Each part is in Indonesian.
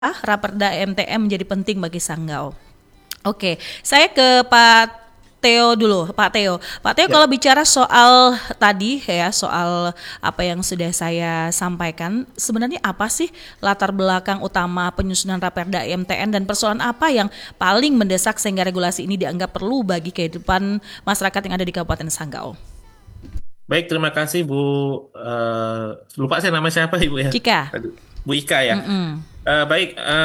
Raperda MTM menjadi penting bagi Sanggau. Oke, saya ke Pak Theo dulu, Pak Theo. Pak Theo, Ya, kalau bicara soal tadi ya, soal apa yang sudah saya sampaikan, sebenarnya apa sih latar belakang utama penyusunan Raperda MTN dan persoalan apa yang paling mendesak sehingga regulasi ini dianggap perlu bagi kehidupan masyarakat yang ada di Kabupaten Sanggau? baik, terima kasih Bu. Lupa saya nama siapa Ibu ya? Cika. Aduh, Bu Ika ya. Mm-mm. Baik,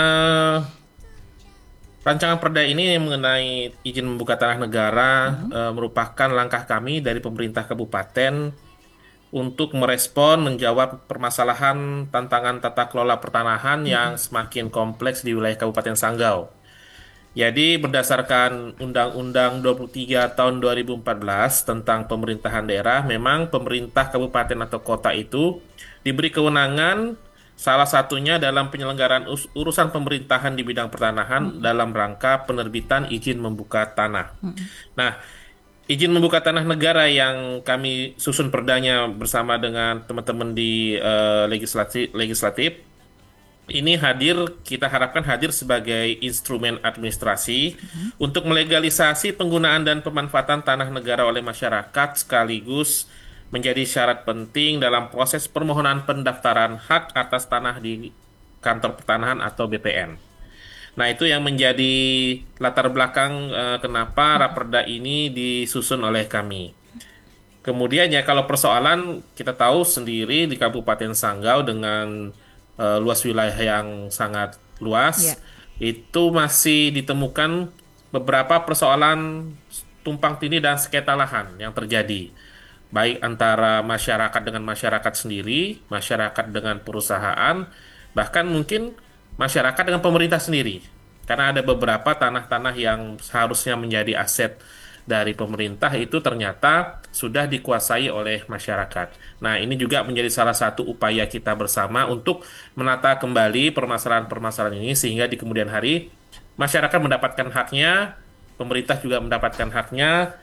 rancangan perda ini mengenai izin membuka tanah negara merupakan langkah kami dari pemerintah kabupaten untuk merespon, menjawab permasalahan tantangan tata kelola pertanahan yang semakin kompleks di wilayah Kabupaten Sanggau. Jadi berdasarkan Undang-Undang 23 tahun 2014 tentang pemerintahan daerah, memang pemerintah kabupaten atau kota itu diberi kewenangan salah satunya dalam penyelenggaraan urusan pemerintahan di bidang pertanahan dalam rangka penerbitan izin membuka tanah. Nah, izin membuka tanah negara yang kami susun perdanya bersama dengan teman-teman di legislatif ini kita harapkan hadir sebagai instrumen administrasi untuk melegalisasi penggunaan dan pemanfaatan tanah negara oleh masyarakat sekaligus menjadi syarat penting dalam proses permohonan pendaftaran hak atas tanah di kantor pertanahan atau BPN. Nah, itu yang menjadi latar belakang kenapa Raperda ini disusun oleh kami. Kemudian ya kalau persoalan kita tahu sendiri di Kabupaten Sanggau dengan luas wilayah yang sangat luas Ya. itu masih ditemukan beberapa persoalan tumpang tindih dan sengketa lahan yang terjadi baik antara masyarakat dengan masyarakat sendiri, masyarakat dengan perusahaan, bahkan mungkin masyarakat dengan pemerintah sendiri. Karena ada beberapa tanah-tanah yang seharusnya menjadi aset dari pemerintah itu ternyata sudah dikuasai oleh masyarakat. Nah, ini juga menjadi salah satu upaya kita bersama untuk menata kembali permasalahan-permasalahan ini sehingga di kemudian hari masyarakat mendapatkan haknya, pemerintah juga mendapatkan haknya,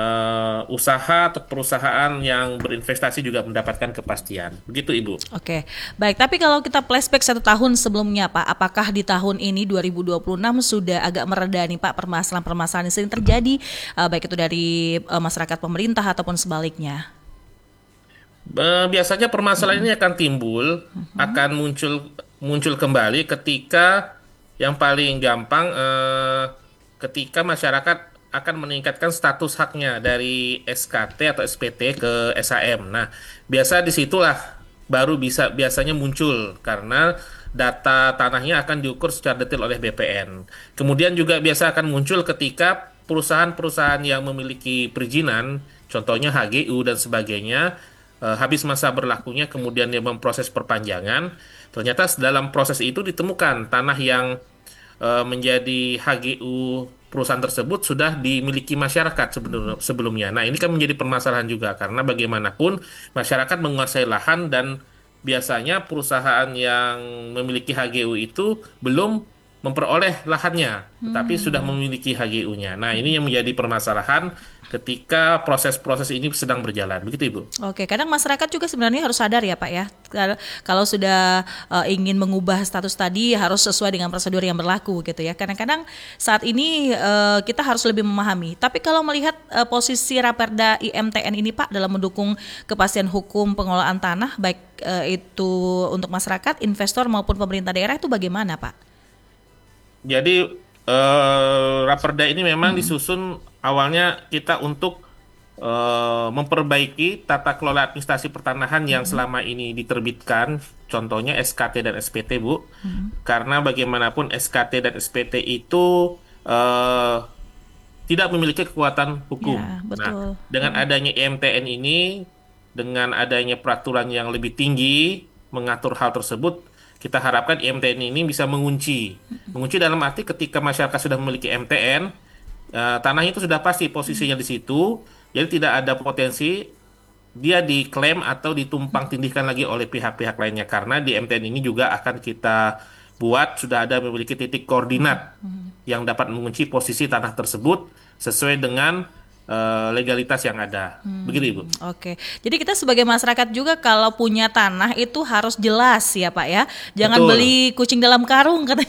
usaha atau perusahaan yang berinvestasi juga mendapatkan kepastian. Begitu, Ibu. Oke, baik. Tapi kalau kita flashback 1 tahun sebelumnya, Pak, apakah di tahun ini 2026 sudah agak mereda nih, Pak, permasalahan-permasalahan yang sering terjadi, baik itu dari masyarakat pemerintah ataupun sebaliknya? Biasanya permasalahan ini akan timbul, akan muncul muncul kembali ketika yang paling gampang ketika masyarakat akan meningkatkan status haknya dari SKT atau SPT ke SAM. Nah, biasa disitulah baru biasanya muncul karena data tanahnya akan diukur secara detail oleh BPN. Kemudian juga biasa akan muncul ketika perusahaan-perusahaan yang memiliki perizinan, contohnya HGU dan sebagainya, habis masa berlakunya kemudian dia memproses perpanjangan, ternyata dalam proses itu ditemukan tanah yang menjadi HGU perusahaan tersebut sudah dimiliki masyarakat sebelumnya. Nah, ini kan menjadi permasalahan juga karena bagaimanapun masyarakat menguasai lahan dan biasanya perusahaan yang memiliki HGU itu belum memperoleh lahannya, tetapi sudah memiliki HGU-nya. Nah, ini yang menjadi permasalahan ketika proses-proses ini sedang berjalan. Begitu, Ibu. Oke, kadang masyarakat juga sebenarnya harus sadar ya, Pak ya. Kalau sudah ingin mengubah status tadi harus sesuai dengan prosedur yang berlaku gitu ya. Kadang-kadang saat ini kita harus lebih memahami. Tapi kalau melihat posisi Raperda IMTN ini, Pak, dalam mendukung kepastian hukum pengelolaan tanah baik itu untuk masyarakat, investor maupun pemerintah daerah itu bagaimana, Pak? Jadi Raperda ini memang disusun awalnya kita untuk memperbaiki tata kelola administrasi pertanahan yang selama ini diterbitkan, contohnya SKT dan SPT, Bu. Karena bagaimanapun SKT dan SPT itu eh, tidak memiliki kekuatan hukum. Ya, Nah, betul. dengan adanya IMTN ini, dengan adanya peraturan yang lebih tinggi mengatur hal tersebut, kita harapkan IMTN ini bisa mengunci. Mengunci dalam arti ketika masyarakat sudah memiliki MTN, tanah itu sudah pasti posisinya di situ, jadi tidak ada potensi dia diklaim atau ditumpang tindihkan lagi oleh pihak-pihak lainnya karena di MTN ini juga akan kita buat sudah ada memiliki titik koordinat yang dapat mengunci posisi tanah tersebut sesuai dengan legalitas yang ada. Begitu, Ibu. Oke, jadi kita sebagai masyarakat juga kalau punya tanah itu harus jelas ya Pak ya, jangan Betul. beli kucing dalam karung